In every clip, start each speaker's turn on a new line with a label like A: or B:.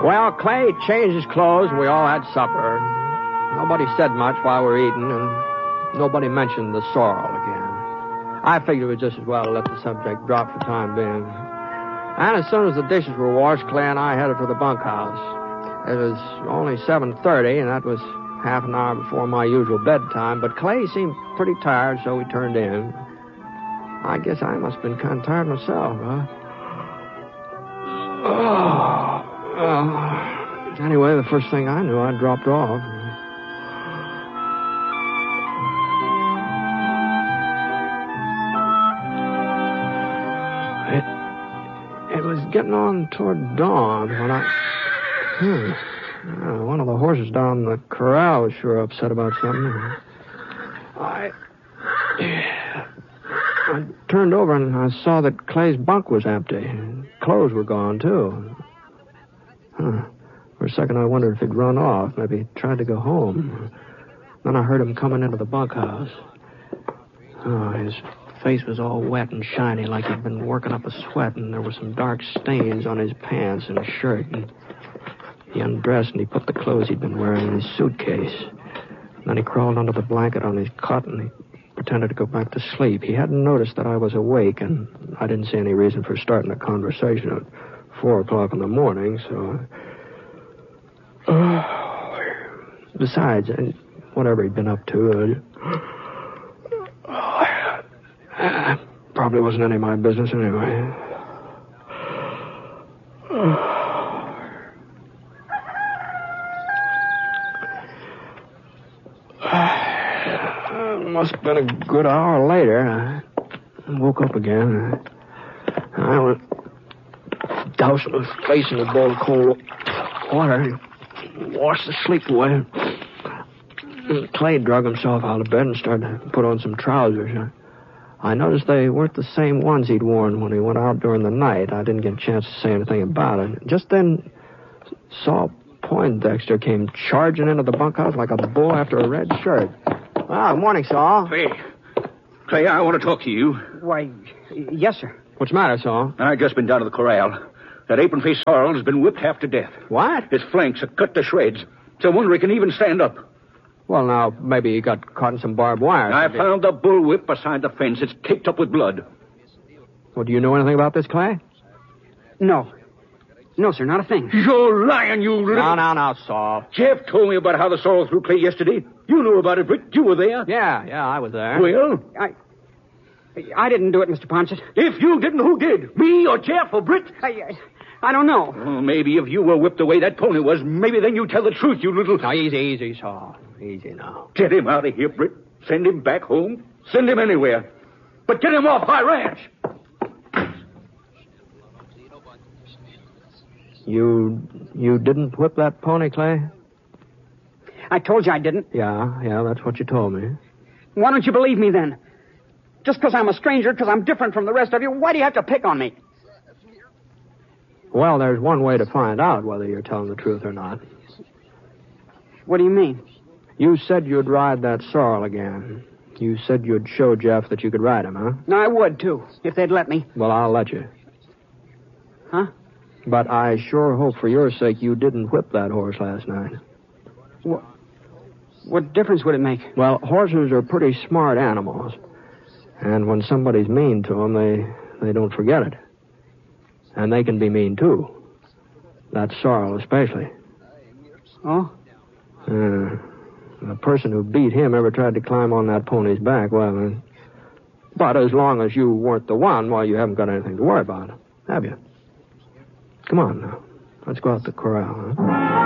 A: Well, Clay changed his clothes, and we all had supper. Nobody said much while we were eating, and nobody mentioned the sorrel again. I figured it was just as well to let the subject drop for the time being. And as soon as the dishes were washed, Clay and I headed for the bunkhouse. It was only 7:30, and that was half an hour before my usual bedtime, but Clay seemed pretty tired, so we turned in. I guess I must have been kind of tired myself, huh? Anyway, the first thing I knew, I dropped off. It was getting on toward dawn when one of the horses down the corral was sure upset about something. I turned over and I saw that Clay's bunk was empty. Clothes were gone, too. For a second, I wondered if he'd run off. Maybe he tried to go home. Then I heard him coming into the bunkhouse. His face was all wet and shiny, like he'd been working up a sweat, and there were some dark stains on his pants and shirt. And he undressed and he put the clothes he'd been wearing in his suitcase. Then he crawled under the blanket on his cot and he pretended to go back to sleep. He hadn't noticed that I was awake, and I didn't see any reason for starting a conversation at 4 o'clock in the morning, so... Besides, whatever he'd been up to, probably wasn't any of my business anyway. Must have been a good hour later. I woke up again. I went doused my face in a bowl of cold water and washed the sleep away. Clay drug himself out of bed and started to put on some trousers. I noticed they weren't the same ones he'd worn when he went out during the night. I didn't get a chance to say anything about it. Just then, Saul Poindexter came charging into the bunkhouse like a bull after a red shirt. Good morning, Saul.
B: Clay, I want to talk to you.
C: Why, yes, sir.
A: What's the matter, Saul?
B: I've just been down to the corral. That apron-faced sorrel has been whipped half to death.
A: What?
B: His flanks are cut to shreds. It's a wonder he can even stand up.
A: Well, now, maybe he got caught in some barbed wire.
B: I found the bullwhip beside the fence. It's caked up with blood.
A: Well, do you know anything about this, Clay?
C: No. No, sir, not a thing.
B: You're lying, you little...
A: Now, Saul.
B: Jeff told me about how the sorrel threw Clay yesterday. You knew about it, Britt. You were there.
A: Yeah, I was there.
B: Well?
C: I didn't do it, Mr. Ponset.
B: If you didn't, who did? Me or Jeff or Britt?
C: I don't know.
B: Well, maybe if you were whipped the way that pony was, maybe then you tell the truth, you little...
A: Now, easy, Saul. Easy now.
B: Get him out of here, Britt. Send him back home. Send him anywhere. But get him off my ranch.
A: You didn't whip that pony, Clay?
C: I told you I didn't.
A: Yeah, that's what you told me.
C: Why don't you believe me then? Just because I'm a stranger, because I'm different from the rest of you, why do you have to pick on me?
A: Well, there's one way to find out whether you're telling the truth or not.
C: What do you mean?
A: You said you'd ride that sorrel again. You said you'd show Jeff that you could ride him, huh?
C: No, I would, too, if they'd let me.
A: Well, I'll let you.
C: Huh?
A: But I sure hope for your sake you didn't whip that horse last night.
C: What difference would it make?
A: Well, horses are pretty smart animals. And when somebody's mean to them, they don't forget it. And they can be mean, too. That sorrel especially.
C: Oh?
A: The person who beat him ever tried to climb on that pony's back. Well, but as long as you weren't the one, well, you haven't got anything to worry about, have you? Come on now. Let's go out to the corral, huh?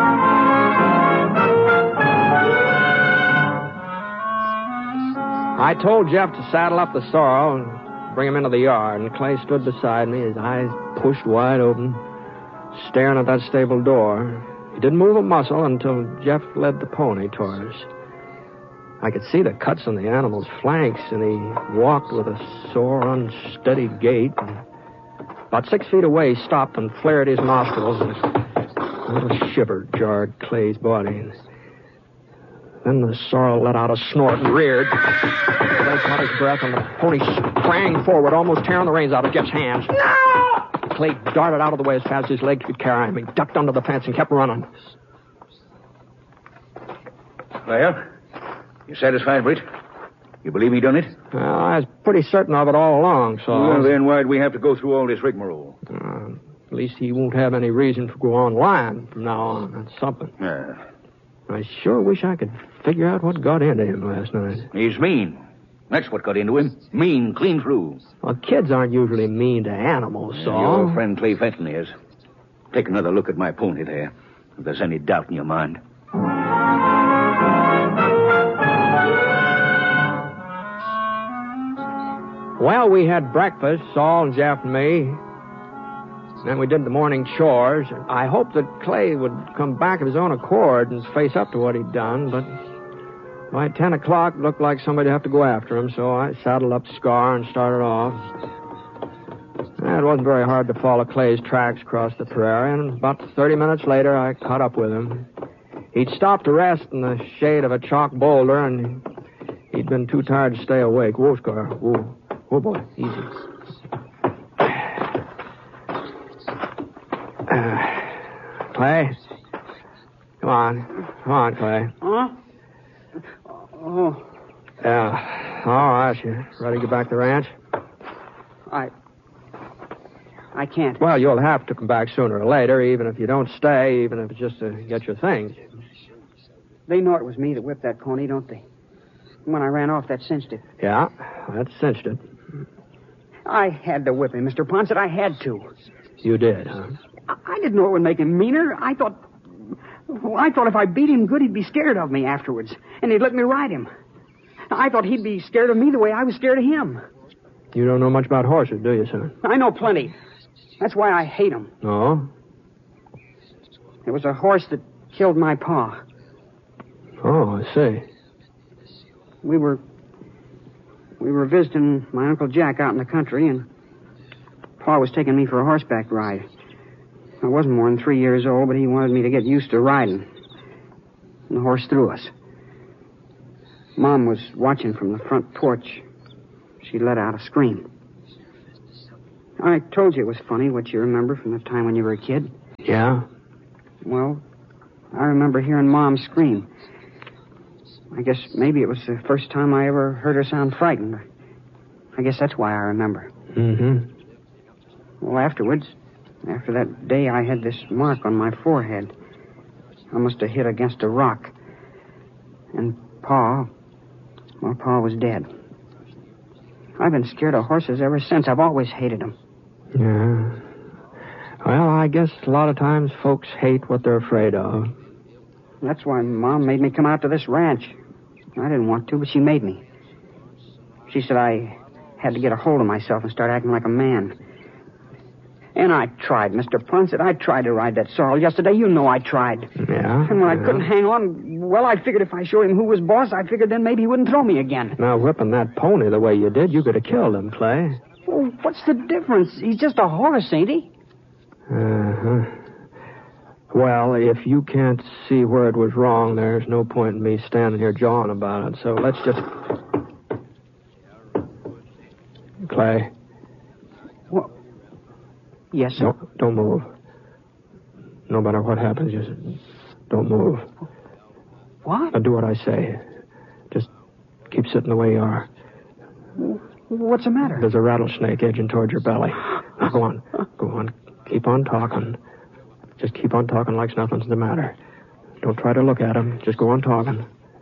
A: I told Jeff to saddle up the sorrel and bring him into the yard, and Clay stood beside me, his eyes pushed wide open, staring at that stable door. He didn't move a muscle until Jeff led the pony toward us. I could see the cuts on the animal's flanks, and he walked with a sore, unsteady gait. About 6 feet away, he stopped and flared his nostrils, and a little shiver jarred Clay's body. Then the sorrel let out a snort and reared. Clay caught his breath, and the pony sprang forward, almost tearing the reins out of Jeff's hands.
B: No!
A: Clay darted out of the way as fast as his legs could carry him. He ducked under the fence and kept running.
B: Well, you satisfied, Britt? You believe he done it?
A: Well, I was pretty certain of it all along, so...
B: Well, then why'd we have to go through all this rigmarole?
A: At least he won't have any reason to go on lying from now on. That's something. I sure wish I could figure out what got into him last night.
B: He's mean. That's what got into him. Mean, clean through.
A: Well, kids aren't usually mean to animals, so...
B: Your friend Clay Fenton is. Take another look at my pony there, if there's any doubt in your mind.
A: Well, we had breakfast, Saul and Jeff and me. Then we did the morning chores. I hoped that Clay would come back of his own accord and face up to what he'd done, but by 10 o'clock, it looked like somebody'd have to go after him, so I saddled up Scar and started off. It wasn't very hard to follow Clay's tracks across the prairie, and about 30 minutes later, I caught up with him. He'd stopped to rest in the shade of a chalk boulder, and he'd been too tired to stay awake. Whoa, Scar. Whoa. Oh, boy. Easy. Clay? Come on, Clay.
C: Huh? Oh.
A: Yeah. All right. You ready to get back to the ranch?
C: I can't.
A: Well, you'll have to come back sooner or later, even if you don't stay, even if it's just to get your things.
C: They know it was me that whipped that pony, don't they? When I ran off, that cinched it.
A: Yeah, that cinched it.
C: I had to whip him, Mr. Ponset. I had to.
A: You did, huh?
C: I didn't know it would make him meaner. I thought if I beat him good, he'd be scared of me afterwards, and he'd let me ride him. I thought he'd be scared of me the way I was scared of him.
A: You don't know much about horses, do you, son?
C: I know plenty. That's why I hate him.
A: Oh?
C: It was a horse that killed my pa.
A: Oh, I see.
C: We were visiting my Uncle Jack out in the country, and Pa was taking me for a horseback ride. I wasn't more than 3 years old, but he wanted me to get used to riding. And the horse threw us. Mom was watching from the front porch. She let out a scream. I told you it was funny what you remember from the time when you were a kid.
A: Yeah?
C: Well, I remember hearing Mom scream. I guess maybe it was the first time I ever heard her sound frightened. I guess that's why I remember.
A: Mm-hmm.
C: Well, after that day, I had this mark on my forehead. I must have hit against a rock. And Pa was dead. I've been scared of horses ever since. I've always hated them.
A: Yeah. Well, I guess a lot of times folks hate what they're afraid of.
C: That's why Mom made me come out to this ranch. I didn't want to, but she made me. She said I had to get a hold of myself and start acting like a man. And I tried, Mr. Ponset. I tried to ride that sorrel yesterday. You know I tried.
A: Yeah?
C: And when I couldn't hang on, well, I figured if I showed him who was boss, I figured then maybe he wouldn't throw me again.
A: Now, whipping that pony the way you did, you could have killed him, Clay.
C: Well, what's the difference? He's just a horse, ain't he?
A: Uh-huh. Well, if you can't see where it was wrong, there's no point in me standing here jawing about it. So let's just... Clay.
C: What? Yes, sir.
A: No, don't move. No matter what happens, just don't move.
C: What?
A: Now do what I say. Just keep sitting the way you are.
C: What's the matter?
A: There's a rattlesnake edging toward your belly. Now go on. Go on. Keep on talking. Just keep on talking like nothing's the matter. Don't try to look at him. Just go on talking.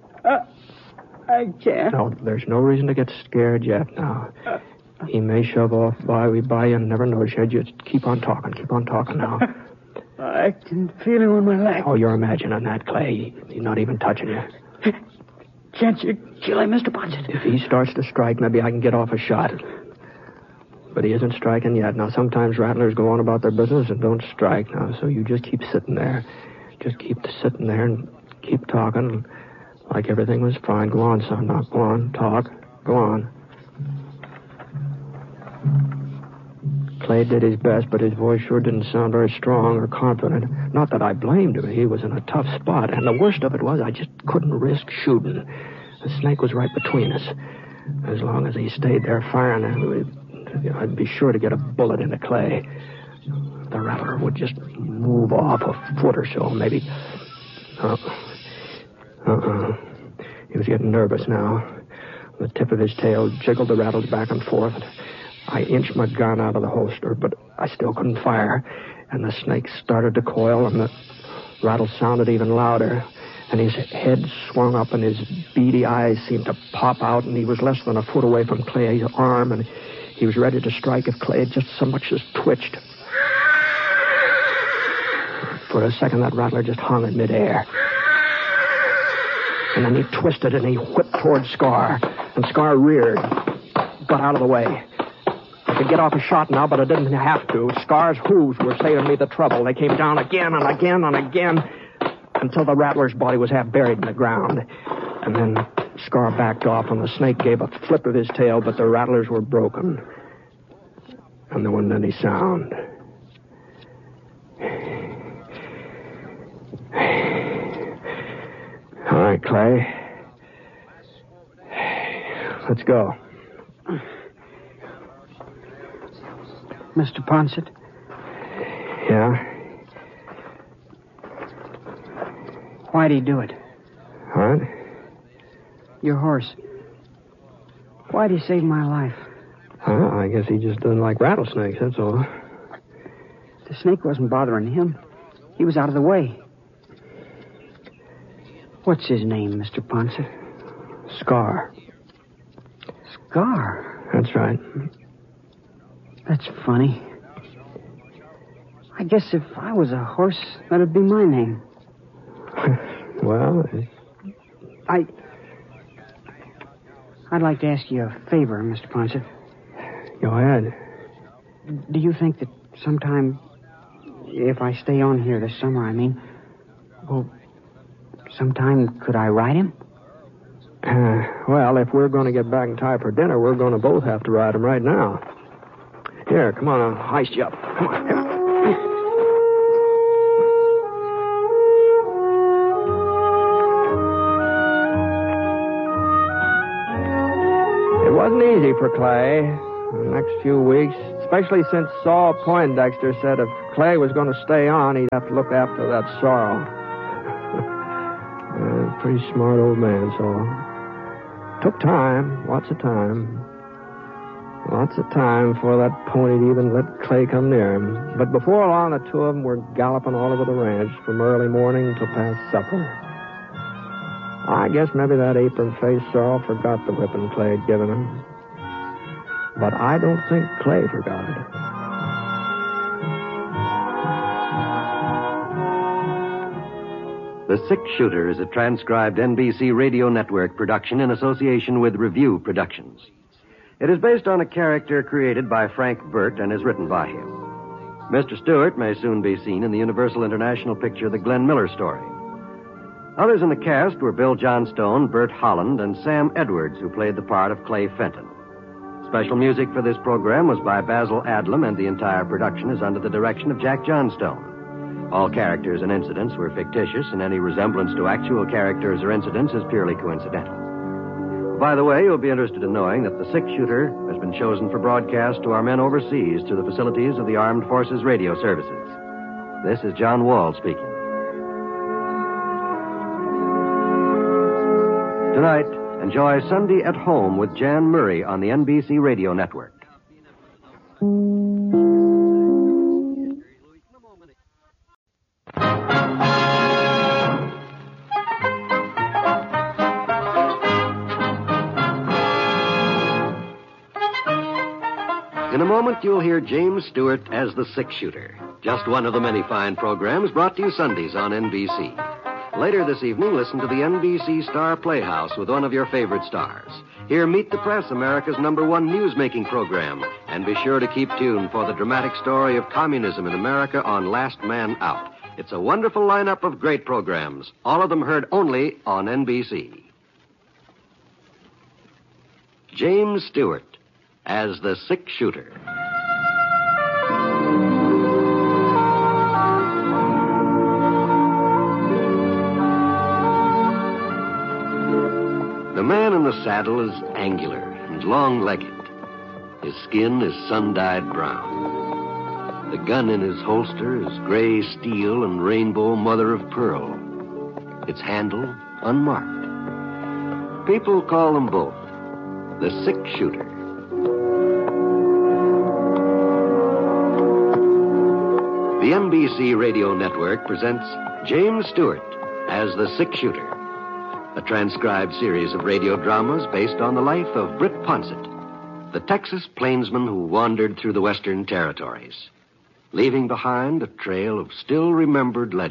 C: I can't.
A: No, there's no reason to get scared yet now. He may shove off by you and never notice you. Just keep on talking. Keep on talking now.
C: I can feel him on my leg.
A: Oh, you're imagining that, Clay. He's not even touching you.
C: Can't you kill him, Mr. Ponset?
A: If he starts to strike, maybe I can get off a shot. But he isn't striking yet. Now, sometimes rattlers go on about their business and don't strike now, so you just keep sitting there. Just keep sitting there and keep talking like everything was fine. Go on, son. Now, go on. Talk. Go on. Clay did his best, but his voice sure didn't sound very strong or confident. Not that I blamed him. He was in a tough spot, and the worst of it was I just couldn't risk shooting. The snake was right between us. As long as he stayed there firing, I'd be sure to get a bullet into Clay. the rattler would just move off a foot or so, maybe. He was getting nervous now. The tip of his tail jiggled the rattles back and forth. I inched my gun out of the holster, but I still couldn't fire. And the snake started to coil, and the rattle sounded even louder. And his head swung up, and his beady eyes seemed to pop out, and he was less than a foot away from Clay's arm, and he was ready to strike if Clay had just so much as twitched. For a second, that rattler just hung in midair. And then he twisted and he whipped toward Scar. And Scar reared, got out of the way. I could get off a shot now, but I didn't have to. Scar's hooves were saving me the trouble. They came down again and again and again until the rattler's body was half buried in the ground. And then Scar backed off and the snake gave a flip of his tail, but the rattlers were broken. And there wasn't any sound. All right, Clay. Let's go.
C: Mr. Ponset?
A: Yeah?
C: Why'd he do it?
A: What?
C: Your horse. Why'd he save my life?
A: Well, I guess he just doesn't like rattlesnakes, that's all.
C: The snake wasn't bothering him. He was out of the way. What's his name, Mr. Ponset?
A: Scar.
C: Scar?
A: That's right.
C: That's funny. I guess if I was a horse, that'd be my name.
A: Well,
C: I'd like to ask you a favor, Mr. Ponset.
A: Go ahead.
C: Do you think that sometime, if I stay on here this summer, sometime could I ride him?
A: Well, if we're going to get back in time for dinner, we're going to both have to ride him right now. Here, come on, I'll heist you up. Come on, here. It wasn't easy for Clay the next few weeks, especially since Saul Poindexter said if Clay was going to stay on, he'd have to look after that sorrel. Pretty smart old man, Saul. Took time, lots of time. Lots of time for that pony to even let Clay come near him. But before long, the two of them were galloping all over the ranch from early morning till past supper. I guess maybe that apron-faced sorrel forgot the whipping Clay had given him. But I don't think Clay forgot it.
D: The Six Shooter is a transcribed NBC Radio Network production in association with Review Productions. It is based on a character created by Frank Burt and is written by him. Mr. Stewart may soon be seen in the Universal International picture The Glenn Miller Story. Others in the cast were Bill Johnstone, Bert Holland, and Sam Edwards, who played the part of Clay Fenton. Special music for this program was by Basil Adlam, and the entire production is under the direction of Jack Johnstone. All characters and incidents were fictitious, and any resemblance to actual characters or incidents is purely coincidental. By the way, you'll be interested in knowing that the Six Shooter has been chosen for broadcast to our men overseas through the facilities of the Armed Forces Radio Services. This is John Wall speaking. Tonight, enjoy Sunday at Home with Jan Murray on the NBC Radio Network. In a moment, you'll hear James Stewart as the Six Shooter, just one of the many fine programs brought to you Sundays on NBC. Later this evening, listen to the NBC Star Playhouse with one of your favorite stars. Hear Meet the Press, America's #1 news-making program. And be sure to keep tuned for the dramatic story of communism in America on Last Man Out. It's a wonderful lineup of great programs, all of them heard only on NBC. James Stewart as the Six Shooter. The man in the saddle is angular and long-legged. His skin is sun-dyed brown. The gun in his holster is gray steel and rainbow mother of pearl. Its handle unmarked. People call them both the six-shooter. The NBC Radio Network presents James Stewart as the six-shooter, a transcribed series of radio dramas based on the life of Britt Ponsett, the Texas plainsman who wandered through the Western Territories, leaving behind a trail of still-remembered legends.